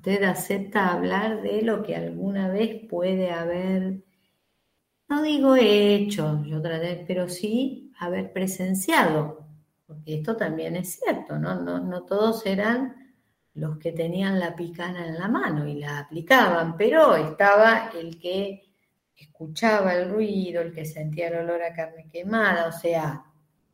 usted acepta hablar de lo que alguna vez puede haber, no digo hecho, yo traté, pero sí haber presenciado, porque esto también es cierto, ¿no? No todos eran los que tenían la picana en la mano y la aplicaban, pero estaba el que escuchaba el ruido, el que sentía el olor a carne quemada, o sea,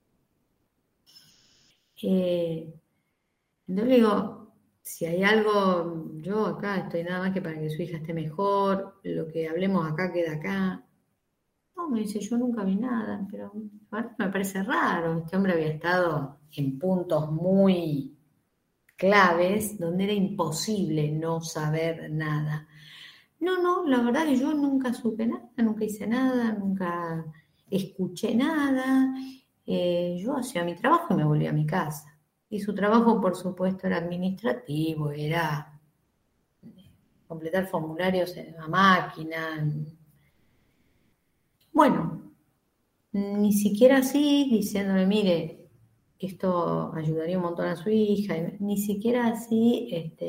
yo le digo, si hay algo, yo acá estoy nada más que para que su hija esté mejor, lo que hablemos acá queda acá. No, me dice, yo nunca vi nada, pero ahora me parece raro. Este hombre había estado en puntos muy claves donde era imposible no saber nada. No, la verdad que yo nunca supe nada, nunca hice nada, nunca escuché nada. Yo hacía mi trabajo y me volví a mi casa. Y su trabajo, por supuesto, era administrativo, era completar formularios en la máquina. Bueno, ni siquiera así, diciéndole, mire, esto ayudaría un montón a su hija, ni siquiera así,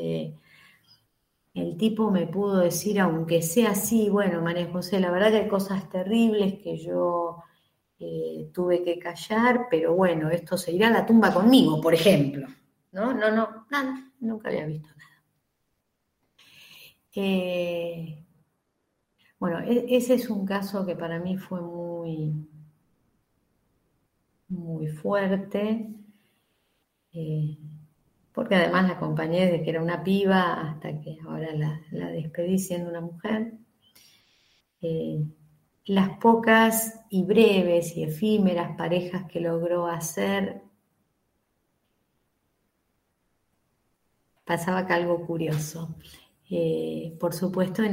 el tipo me pudo decir, aunque sea así, bueno, María José, la verdad que hay cosas terribles que yo tuve que callar, pero bueno, esto se irá a la tumba conmigo, por ejemplo. No, nada, nunca había visto nada. Bueno, ese es un caso que para mí fue muy, muy fuerte, eh, porque además la acompañé desde que era una piba hasta que ahora la despedí siendo una mujer. Eh, las pocas y breves y efímeras parejas que logró hacer, pasaba acá algo curioso. Por supuesto,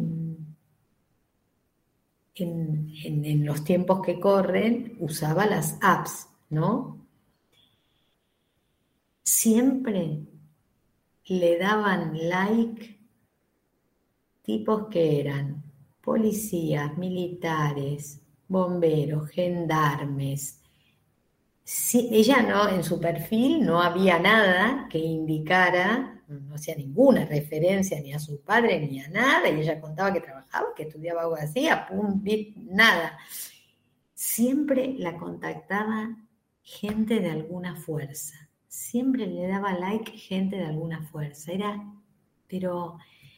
en los tiempos que corren, usaba las apps, ¿no? Siempre le daban like tipos que eran policías, militares, bomberos, gendarmes. Sí, ella no, en su perfil no había nada que indicara, no hacía ninguna referencia ni a su padre ni a nada, y ella contaba que trabajaba, que estudiaba algo así, nada. Siempre la contactaba gente de alguna fuerza, siempre le daba like gente de alguna fuerza, era, pero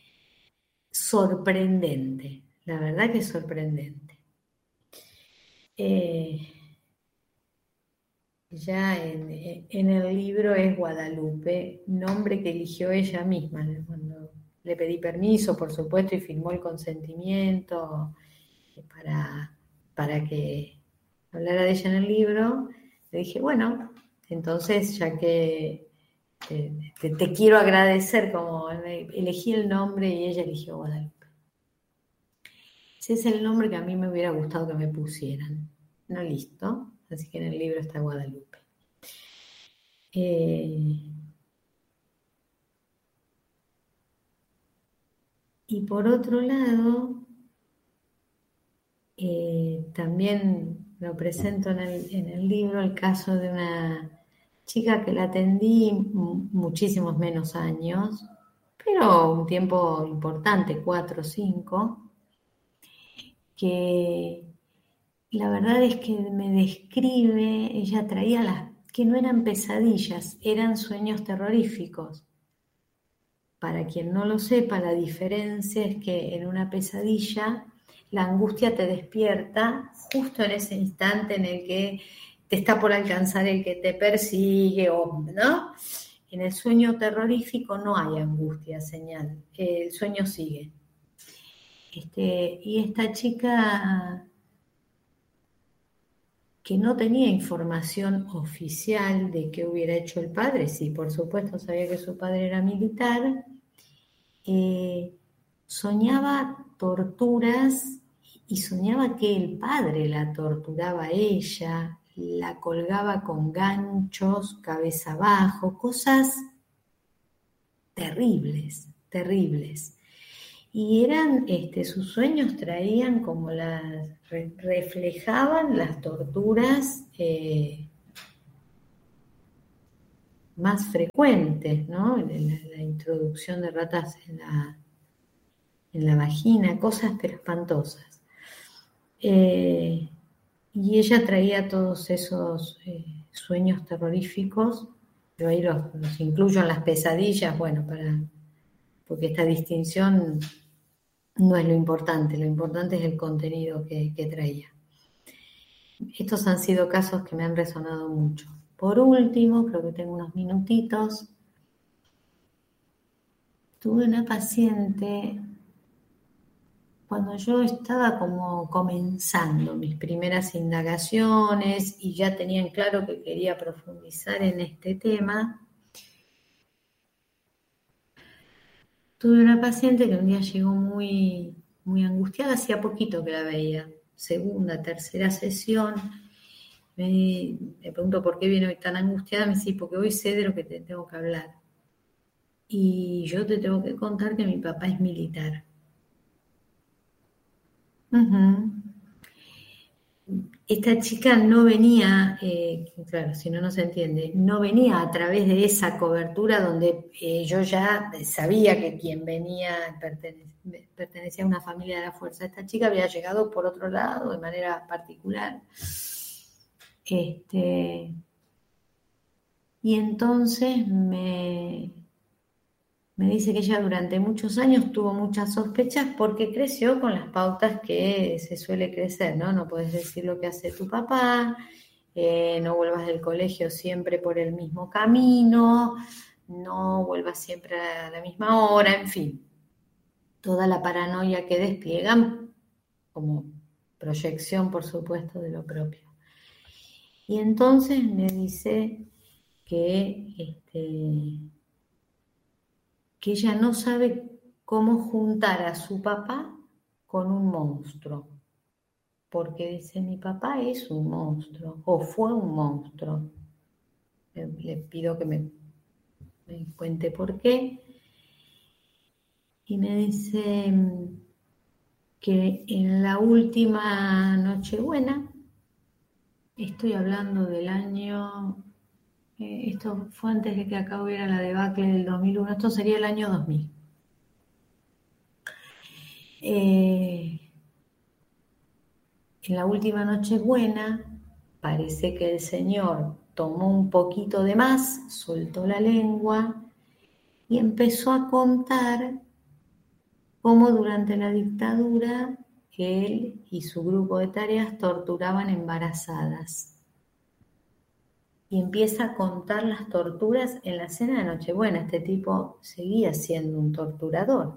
sorprendente, la verdad que es sorprendente. Eh, Ya en el libro es Guadalupe, nombre que eligió ella misma. Cuando le pedí permiso, por supuesto, y firmó el consentimiento para que hablara de ella en el libro, le dije, bueno, entonces ya que te quiero agradecer, como elegí el nombre y ella eligió Guadalupe. Ese es el nombre que a mí me hubiera gustado que me pusieran. No, listo. Así que en el libro está Guadalupe. Y por otro lado, también lo presento en el libro el caso de una chica que la atendí muchísimos menos años, pero un tiempo importante, 4 o 5, que la verdad es que me describe, ella traía las que no eran pesadillas, eran sueños terroríficos. Para quien no lo sepa, la diferencia es que en una pesadilla la angustia te despierta justo en ese instante en el que te está por alcanzar el que te persigue, ¿no? En el sueño terrorífico no hay angustia, señal, el sueño sigue. Y esta chica que no tenía información oficial de qué hubiera hecho el padre, sí, por supuesto sabía que su padre era militar, soñaba torturas y soñaba que el padre la torturaba a ella, la colgaba con ganchos, cabeza abajo, cosas terribles, terribles. Y eran, sus sueños traían como reflejaban las torturas más frecuentes, ¿no? La introducción de ratas en la vagina, cosas pero espantosas. Y ella traía todos esos sueños terroríficos, yo ahí los incluyo en las pesadillas, bueno, porque esta distinción no es lo importante es el contenido que traía. Estos han sido casos que me han resonado mucho. Por último, creo que tengo unos minutitos, tuve una paciente cuando yo estaba como comenzando mis primeras indagaciones y ya tenía en claro que quería profundizar en este tema. Tuve una paciente que un día llegó muy, muy angustiada, hacía poquito que la veía, segunda, tercera sesión. Me pregunto por qué viene hoy tan angustiada, me dice, porque hoy sé de lo que te tengo que hablar. Y yo te tengo que contar que mi papá es militar. Ujú. Esta chica no venía, claro, si no, no se entiende, no venía a través de esa cobertura donde yo ya sabía que quien venía pertenecía a una familia de la fuerza. Esta chica había llegado por otro lado, de manera particular. Y entonces me dice que ella durante muchos años tuvo muchas sospechas porque creció con las pautas que se suele crecer, ¿no? No puedes decir lo que hace tu papá, no vuelvas del colegio siempre por el mismo camino, no vuelvas siempre a la misma hora, en fin, toda la paranoia que despliegan como proyección, por supuesto, de lo propio. Y entonces me dice que ella no sabe cómo juntar a su papá con un monstruo, porque dice, mi papá es un monstruo, o fue un monstruo. Le pido que me cuente por qué, y me dice que en la última Nochebuena, estoy hablando del año, esto fue antes de que acá hubiera la debacle del 2001, esto sería el año 2000. En la última Nochebuena, parece que el Señor tomó un poquito de más, soltó la lengua y empezó a contar cómo durante la dictadura él y su grupo de tareas torturaban embarazadas. Y empieza a contar las torturas en la cena de Nochebuena. Este tipo seguía siendo un torturador.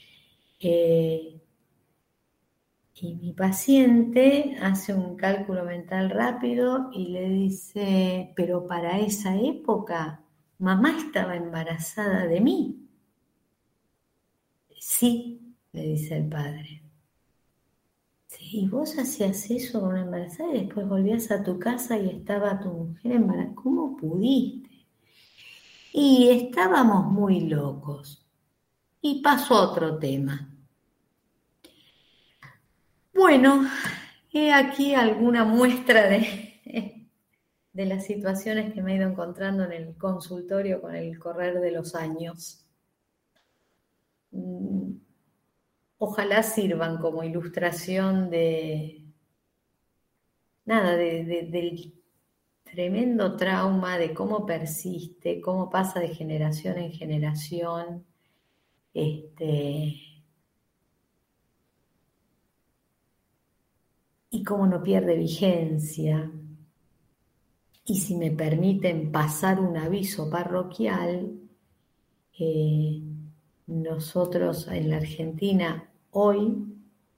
Y mi paciente hace un cálculo mental rápido y le dice, pero para esa época, mamá estaba embarazada de mí. Sí, le dice el padre. Sí, y vos hacías eso con una embarazada y después volvías a tu casa y estaba tu mujer embarazada. ¿Cómo pudiste? Y estábamos muy locos. Y pasó a otro tema. Bueno, he aquí alguna muestra de las situaciones que me he ido encontrando en el consultorio con el correr de los años. Ojalá sirvan como ilustración del tremendo trauma, de cómo persiste, cómo pasa de generación en generación, y cómo no pierde vigencia. Y si me permiten pasar un aviso parroquial, nosotros en la Argentina hoy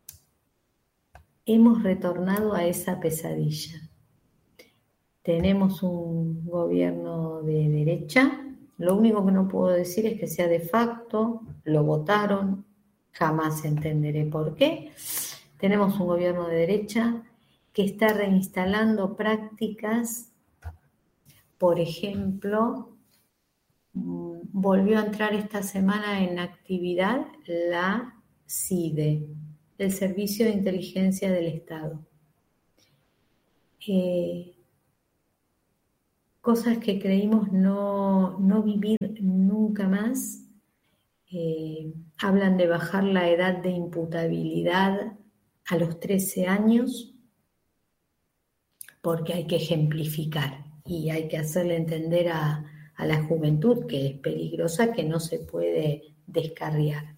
hemos retornado a esa pesadilla. Tenemos un gobierno de derecha, lo único que no puedo decir es que sea de facto, lo votaron, jamás entenderé por qué. Tenemos un gobierno de derecha que está reinstalando prácticas, por ejemplo, volvió a entrar esta semana en actividad la CIDE, el Servicio de Inteligencia del Estado. cosas que creímos no vivir nunca más. Hablan de bajar la edad de imputabilidad a los 13 años porque hay que ejemplificar y hay que hacerle entender a la juventud que es peligrosa, que no se puede descarriar.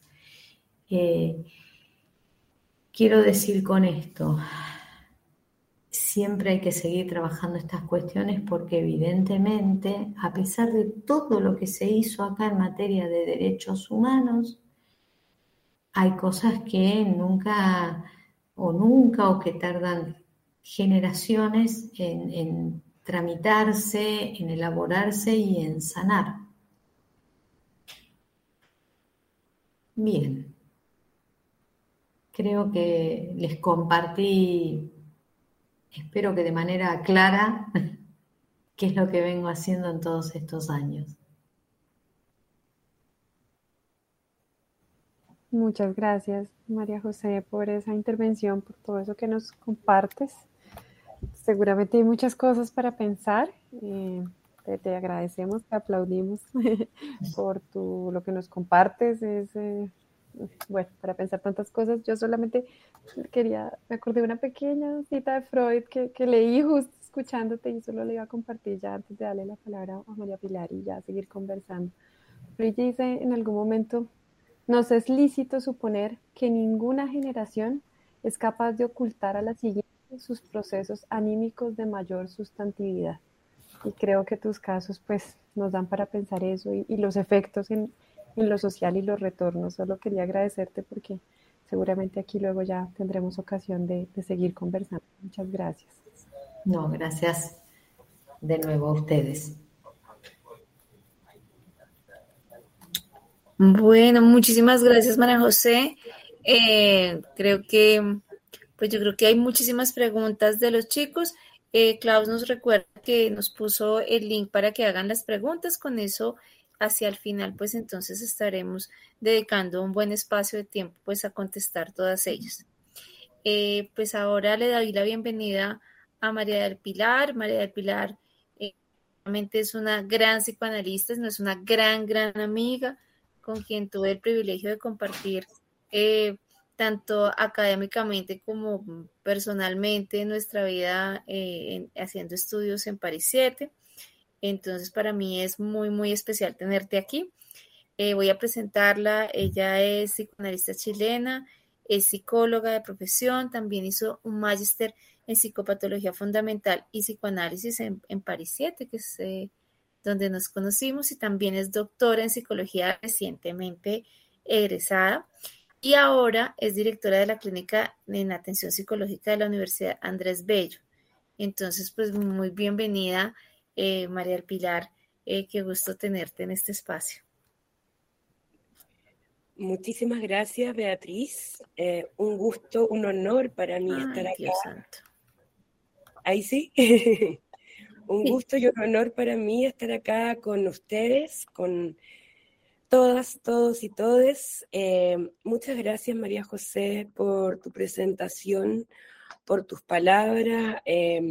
Quiero decir con esto, siempre hay que seguir trabajando estas cuestiones porque evidentemente, a pesar de todo lo que se hizo acá en materia de derechos humanos, hay cosas que nunca o que tardan generaciones en tramitarse, en elaborarse y en sanar. Bien, creo que les compartí, espero que de manera clara, qué es lo que vengo haciendo en todos estos años. Muchas gracias, María José, por esa intervención, por todo eso que nos compartes. Seguramente hay muchas cosas para pensar. Te agradecemos, te aplaudimos por lo que nos compartes. Bueno, para pensar tantas cosas. Yo solamente me acordé de una pequeña cita de Freud que leí justo escuchándote y solo le iba a compartir ya antes de darle la palabra a María Pilar y ya seguir conversando. Freud dice en algún momento: nos es lícito suponer que ninguna generación es capaz de ocultar a la siguiente sus procesos anímicos de mayor sustantividad. Y creo que tus casos pues nos dan para pensar eso y los efectos en lo social y los retornos. Solo quería agradecerte porque seguramente aquí luego ya tendremos ocasión de seguir conversando. Muchas gracias. No, gracias de nuevo a ustedes. Bueno, muchísimas gracias, María José. Yo creo que hay muchísimas preguntas de los chicos. Klaus nos recuerda que nos puso el link para que hagan las preguntas. Con eso, hacia el final, pues entonces estaremos dedicando un buen espacio de tiempo pues a contestar todas ellas. Pues ahora le doy la bienvenida a María del Pilar. María del Pilar realmente es una gran psicoanalista, no es una gran amiga con quien tuve el privilegio de compartir tanto académicamente como personalmente nuestra vida haciendo estudios en París 7. Entonces para mí es muy especial tenerte aquí. Voy a presentarla. Ella es psicoanalista chilena, es psicóloga de profesión, también hizo un máster en psicopatología fundamental y psicoanálisis en París 7, que es donde nos conocimos, y también es doctora en psicología recientemente egresada, y ahora es directora de la clínica en atención psicológica de la Universidad Andrés Bello. Entonces, pues muy bienvenida, María del Pilar, qué gusto tenerte en este espacio. Muchísimas gracias, Beatriz. Un gusto, un honor para mí estar acá. Dios santo. Ahí sí. Un gusto y un honor para mí estar acá con ustedes, con todas, todos y todes. Muchas gracias, María José, por tu presentación, por tus palabras,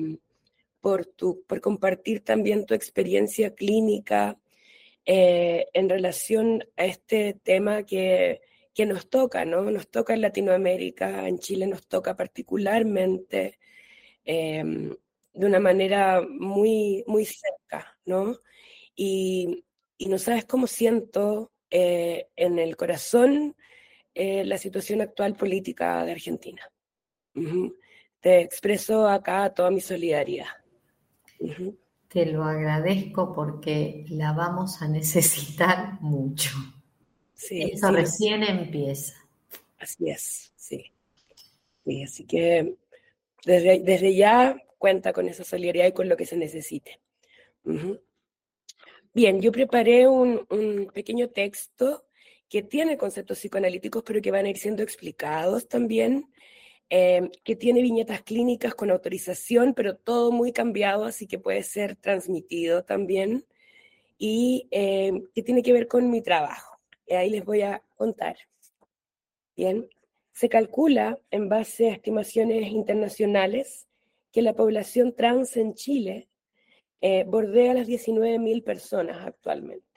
por compartir también tu experiencia clínica en relación a este tema que nos toca, ¿no? Nos toca en Latinoamérica, en Chile nos toca particularmente, de una manera muy cerca, ¿no? Y no sabes cómo siento en el corazón la situación actual política de Argentina. Uh-huh. Te expreso acá toda mi solidaridad. Uh-huh. Te lo agradezco porque la vamos a necesitar mucho. Sí, Esto sí, recién empieza. Así es, sí. Sí, así que desde ya cuenta con esa solidaridad y con lo que se necesite. Uh-huh. Bien, yo preparé un pequeño texto que tiene conceptos psicoanalíticos, pero que van a ir siendo explicados también, que tiene viñetas clínicas con autorización, pero todo muy cambiado, así que puede ser transmitido también, y que tiene que ver con mi trabajo. Ahí les voy a contar. Bien, se calcula en base a estimaciones internacionales que la población trans en Chile bordea las 19.000 personas actualmente.